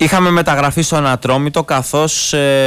Είχαμε μεταγραφεί στον Ατρόμητο, καθώς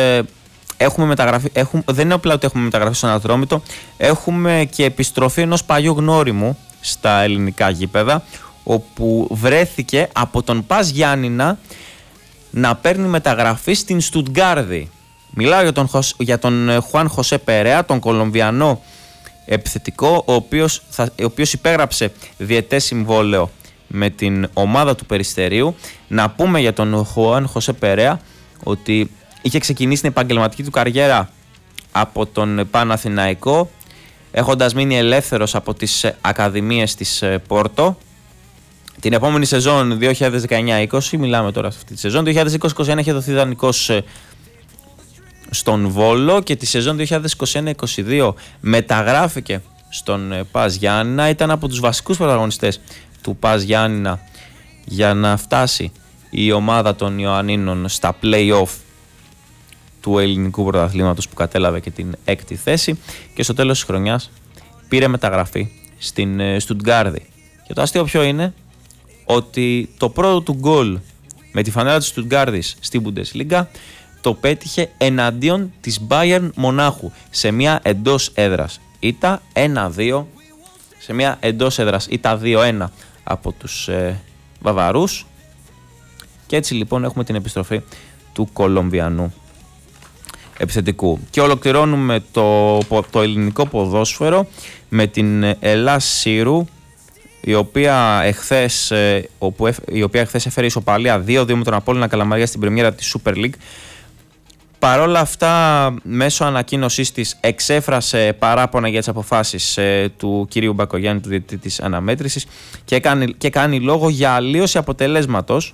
δεν είναι απλά ότι έχουμε μεταγραφεί στον Ατρόμητο, έχουμε και επιστροφή ενός παλιού γνώριμου στα ελληνικά γήπεδα, όπου βρέθηκε από τον Πας Γιάννηνα να παίρνει μεταγραφή στην Στουτγκάρδη. Μιλάω για τον Χουάν Χωσέ Περέα, τον Κολομβιανό επιθετικό, ο οποίος υπέγραψε διετές συμβόλαιο με την ομάδα του Περιστερίου. Να πούμε για τον Χουάν Χωσέ Περέα ότι είχε ξεκινήσει την επαγγελματική του καριέρα από τον Παναθηναϊκό, έχοντας μείνει ελεύθερος από τις ακαδημίες της Πόρτο. Την επόμενη σεζόν 2019-20, μιλάμε τώρα αυτή τη σεζόν, 2020-2021 είχε δοθεί δανεικός στον Βόλο και τη σεζόν 2021-2022 μεταγράφηκε στον Πας Γιάννηνα. Ήταν από τους βασικούς πρωταγωνιστές του Πας Γιάννηνα για να φτάσει η ομάδα των Ιωαννίνων στα play-off του ελληνικού πρωταθλήματος, που κατέλαβε και την 6η θέση, και στο τέλος της χρονιάς πήρε μεταγραφή στην Στουτγκάρδη. Και το αστείο ποιο είναι? Ότι το πρώτο του γκολ με τη φανέλα της Στουτγκάρδης στην Bundesliga το πέτυχε εναντίον της Bayern Μονάχου σε μια εντός έδρας ήττα 1-2, σε μια εντός έδρας ήττα 2-1 από τους Βαβαρούς. Και έτσι λοιπόν έχουμε την επιστροφή του Κολομβιανού επιθετικού. Και ολοκληρώνουμε το ελληνικό ποδόσφαιρο με την Ελλάς Σύρου, η οποία εχθές έφερε ισοπαλία 2-2 με τον Απόλλωνα Καλαμαρία στην πρεμιέρα της Super League. Παρόλα αυτά, μέσω ανακοίνωσής της εξέφρασε παράπονα για τις αποφάσεις του κυρίου Μπακογιάννη, του διαιτητή της αναμέτρησης, και κάνει λόγο για αλλίωση αποτελέσματος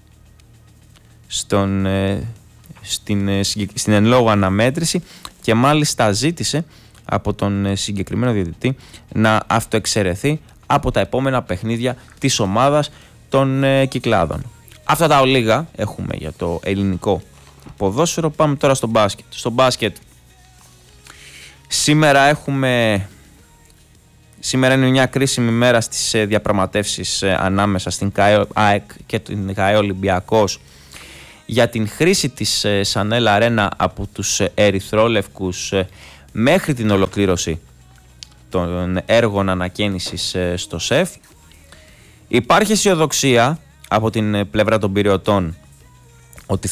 στην εν λόγω αναμέτρηση, και μάλιστα ζήτησε από τον συγκεκριμένο διαιτητή να αυτοεξαιρεθεί από τα επόμενα παιχνίδια της ομάδας των Κυκλάδων. Αυτά τα ολίγα έχουμε για το ελληνικό ποδόσφαιρο. Πάμε τώρα στο μπάσκετ. Στο μπάσκετ σήμερα είναι μια κρίσιμη μέρα στις διαπραγματεύσεις ανάμεσα στην ΑΕΚ και την ΚΑΕ Ολυμπιακός για την χρήση της Σανέλ Αρένα από τους ερυθρόλευκους μέχρι την ολοκλήρωση των έργων ανακαίνησης στο ΣΕΦ. Υπάρχει αισιοδοξία από την πλευρά των πυρεωτών ότι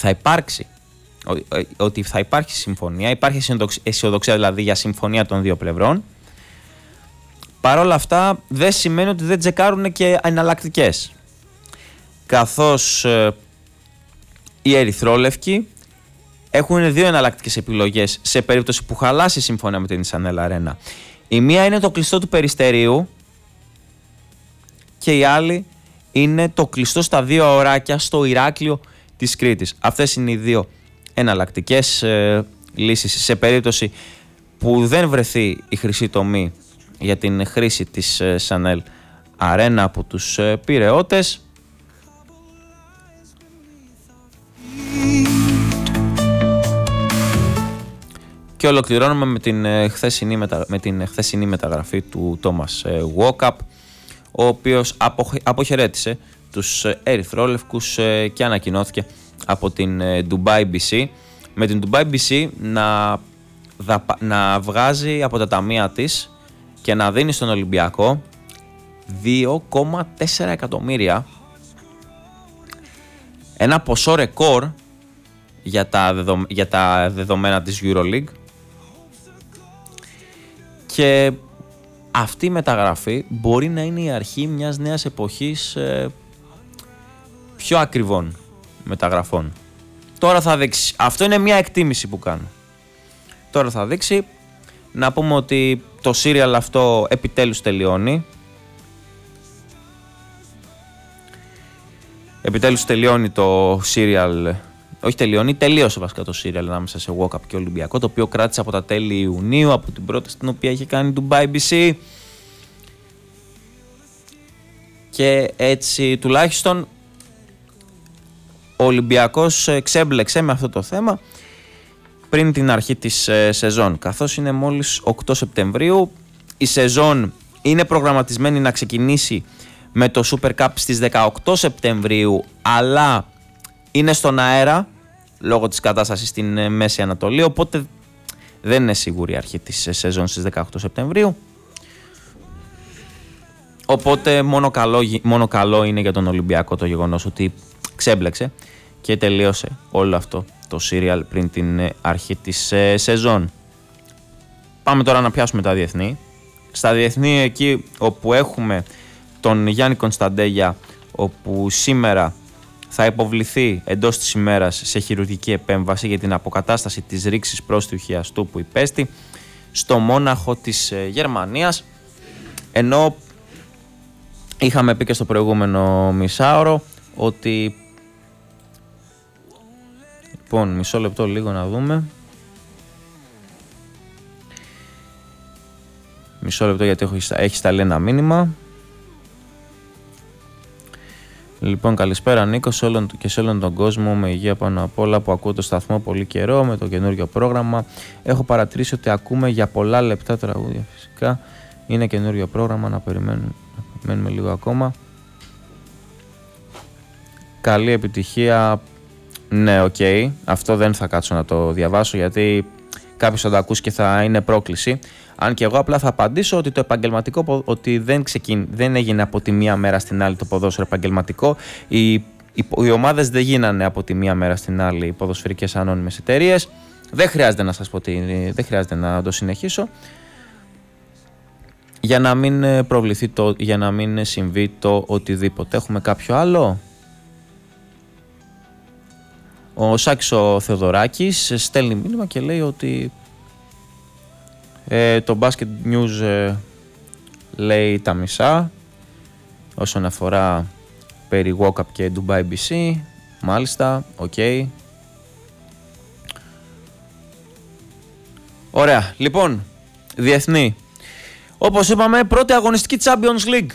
θα υπάρξει συμφωνία. Υπάρχει αισιοδοξία δηλαδή για συμφωνία των δύο πλευρών. Παρ' όλα αυτά δεν σημαίνει ότι δεν τσεκάρουν και εναλλακτικές, καθώς οι ερυθρόλευκοι έχουν δύο εναλλακτικές επιλογές σε περίπτωση που χαλάσει η συμφωνία με την Σανέλ Αρένα. Η μία είναι το κλειστό του Περιστερίου και η άλλη είναι το κλειστό στα δύο ωράκια στο Ηράκλειο της Κρήτης. Αυτές είναι οι δύο εναλλακτικές λύσεις σε περίπτωση που δεν βρεθεί η χρυσή τομή για την χρήση της Σανέλ Αρένα από τους πειραιώτες. Και ολοκληρώνουμε με την χθεσινή μεταγραφή του Τόμας Walkup, ο οποίος αποχαιρέτησε τους ερυθρόλευκους και ανακοινώθηκε από την Dubai BC, με την Dubai BC να βγάζει από τα ταμεία της και να δίνει στον Ολυμπιακό 2,4 εκατομμύρια, ένα ποσό ρεκόρ για τα δεδομένα της EuroLeague. Και αυτή η μεταγραφή μπορεί να είναι η αρχή μιας νέας εποχής πιο ακριβών μεταγραφών. Τώρα θα δείξει. Αυτό είναι μια εκτίμηση που κάνω. Τώρα θα δείξει. Να πούμε ότι το serial αυτό επιτέλους τελειώνει. Επιτέλους τελειώνει το serial. Όχι τελειώνει, τελείωσε βασικά το serial ανάμεσα σε Walkup και Ολυμπιακό, το οποίο κράτησε από τα τέλη Ιουνίου, από την πρώτη στην οποία είχε κάνει Dubai BC. Και έτσι τουλάχιστον ο Ολυμπιακός ξέμπλεξε με αυτό το θέμα πριν την αρχή της σεζόν, καθώς είναι μόλις 8 Σεπτεμβρίου. Η σεζόν είναι προγραμματισμένη να ξεκινήσει με το Super Cup στις 18 Σεπτεμβρίου, αλλά είναι στον αέρα λόγω της κατάστασης στην Μέση Ανατολή, οπότε δεν είναι σίγουρη η αρχή της σεζόν στις 18 Σεπτεμβρίου. Οπότε μόνο καλό είναι για τον Ολυμπιακό το γεγονός ότι ξέμπλεξε και τελείωσε όλο αυτό το σύριαλ πριν την αρχή της σεζόν. Πάμε τώρα να πιάσουμε τα διεθνή. Στα διεθνή, εκεί όπου έχουμε τον Γιάννη Κωνσταντέλια, όπου σήμερα θα υποβληθεί εντός της ημέρας σε χειρουργική επέμβαση για την αποκατάσταση της ρήξης πρόστιου χιαστού που υπέστη στο Μόναχο της Γερμανίας, ενώ είχαμε πει και στο προηγούμενο μισάωρο ότι... Λοιπόν, μισό λεπτό λίγο να δούμε. Μισό λεπτό γιατί έχει σταλεί ένα μήνυμα. Λοιπόν, καλησπέρα Νίκο και σε όλον τον κόσμο, με υγεία πάνω απ' όλα, που ακούω το σταθμό πολύ καιρό με το καινούριο πρόγραμμα. Έχω παρατηρήσει ότι ακούμε για πολλά λεπτά τραγούδια, φυσικά. Είναι καινούριο πρόγραμμα, να περιμένουμε λίγο ακόμα. Καλή επιτυχία. Ναι, οκ. Αυτό δεν θα κάτσω να το διαβάσω γιατί κάποιος θα το ακούσει και θα είναι πρόκληση. Αν και εγώ απλά θα απαντήσω ότι το επαγγελματικό, ότι δεν έγινε από τη μία μέρα στην άλλη το ποδόσφαιρο επαγγελματικό. Οι ομάδες δεν γίνανε από τη μία μέρα στην άλλη οι ποδοσφαιρικές ανώνυμες εταιρείες. Δεν χρειάζεται να σας πω δεν χρειάζεται να το συνεχίσω. Για να μην προβληθεί για να μην συμβεί το οτιδήποτε. Έχουμε κάποιο άλλο? Ο Σάκης ο Θεοδωράκης στέλνει μήνυμα και λέει ότι το Basket News λέει τα μισά όσον αφορά περί Walkup και Dubai BC. Μάλιστα, οκ. Ωραία, λοιπόν, διεθνή. Όπως είπαμε, πρώτη αγωνιστική Champions League.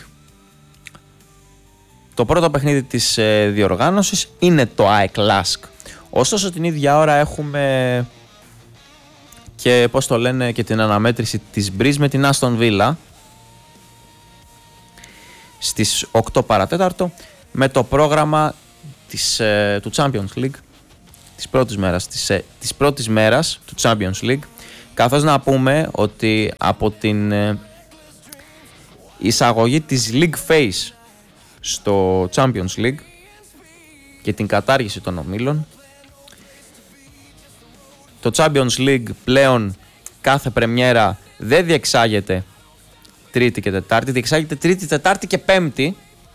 Το πρώτο παιχνίδι της διοργάνωσης είναι το AEK LASK. Ωστόσο την ίδια ώρα έχουμε και πώς το λένε και την αναμέτρηση της Breeze με την Aston Villa στις 8 παρατέταρτο με το πρόγραμμα του Champions League της πρώτης μέρας του Champions League, καθώς να πούμε ότι από την εισαγωγή της League Phase στο Champions League και την κατάργηση των ομίλων, το Champions League πλέον κάθε πρεμιέρα δεν διεξάγεται Τρίτη και Τετάρτη, διεξάγεται Τρίτη, Τετάρτη και Πέμπτη,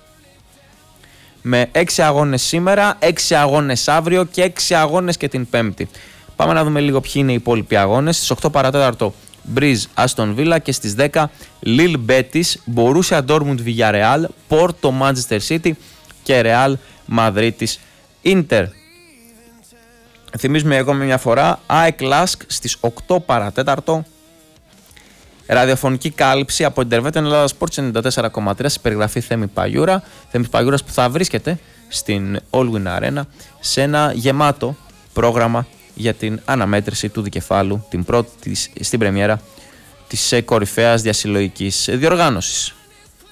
με 6 αγώνες σήμερα, 6 αγώνες αύριο και 6 αγώνες και την Πέμπτη. Πάμε να δούμε λίγο ποιοι είναι οι υπόλοιποι αγώνες. Στις 8 παρατέταρτο Breeze Aston Villa και στις 10 Lille Betis, Borussia Dortmund Villarreal, Porto Manchester City και Real Madridis Inter. Θυμίζουμε εγώ μια φορά, AEK LASK στις 8 παρατέταρτο, ραδιοφωνική κάλυψη από Interveten Ελλάδα Sports 94,3 σε περιγραφή Θέμη Παγιούρα. Θέμης Παγιούρας που θα βρίσκεται στην Allwyn Arena σε ένα γεμάτο πρόγραμμα για την αναμέτρηση του δικεφάλου στην πρεμιέρα της κορυφαίας διασυλλογικής διοργάνωσης.